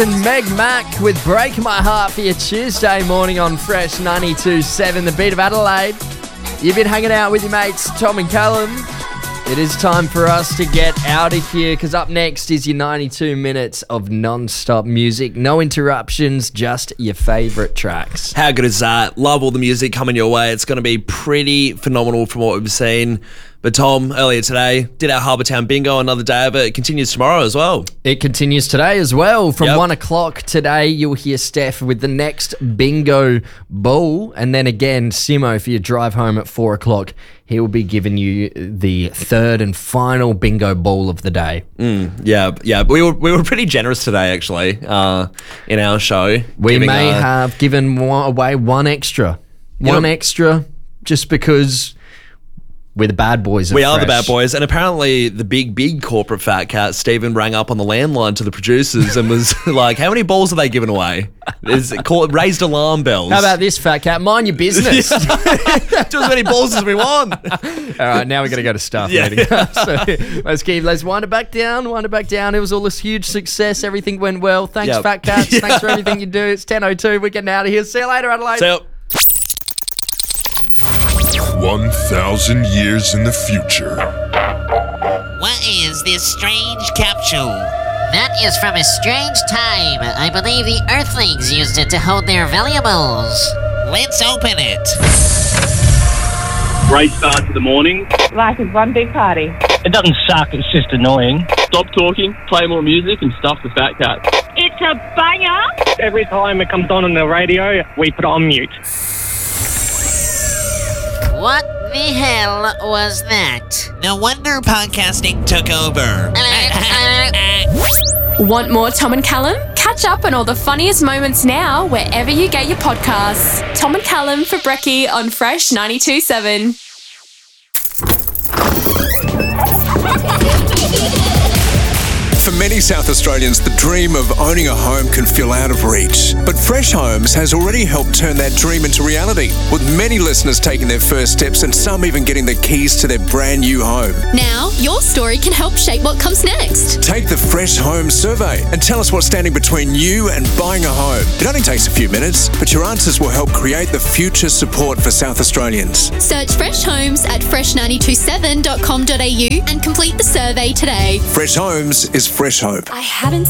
and Meg Mac with Break My Heart for your Tuesday morning on Fresh 92.7, the beat of Adelaide. You've been hanging out with your mates, Tom and Callum. It is time for us to get out of here because up next is your 92 minutes of non-stop music. No interruptions, just your favourite tracks. How good is that? Love all the music coming your way. It's going to be pretty phenomenal from what we've seen. But Tom, earlier today, did our Harbour Town bingo, another day of it. It continues tomorrow as well. It continues today as well. From 1 o'clock today, you'll hear Steph with the next bingo bowl. And then again, Simo for your drive home at 4 o'clock. He will be giving you the third and final bingo bowl of the day. Yeah. We were pretty generous today, actually, in our show. We may have given away one extra. One extra just because... we're the bad boys. We are the bad boys. And apparently the big corporate fat cat, Stephen, rang up on the landline to the producers and was like, how many balls are they giving away? Raised alarm bells. How about this, fat cat? Mind your business. Just as many balls as we want. All right, now we're going to go to staff meeting. So let's wind it back down. It was all this huge success. Everything went well. Thanks, fat cats. Thanks for everything you do. It's 10:02. We're getting out of here. See you later, Adelaide. See you. 1,000 years in the future. What is this strange capsule? That is from a strange time. I believe the Earthlings used it to hold their valuables. Let's open it. Great start to the morning. Life is one big party. It doesn't suck, it's just annoying. Stop talking, play more music and stuff the fat cat. It's a banger. Every time it comes on the radio, we put it on mute. What the hell was that? No wonder podcasting took over. Want more Tom and Callum? Catch up on all the funniest moments now wherever you get your podcasts. Tom and Callum for Brekkie on Fresh 92.7. For many South Australians, the dream of owning a home can feel out of reach. But Fresh Homes has already helped turn that dream into reality, with many listeners taking their first steps and some even getting the keys to their brand new home. Now, your story can help shape what comes next. Take the Fresh Homes survey and tell us what's standing between you and buying a home. It only takes a few minutes, but your answers will help create the future support for South Australians. Search Fresh Homes at fresh927.com.au and complete the survey today. Fresh Homes is fresh hope. I haven't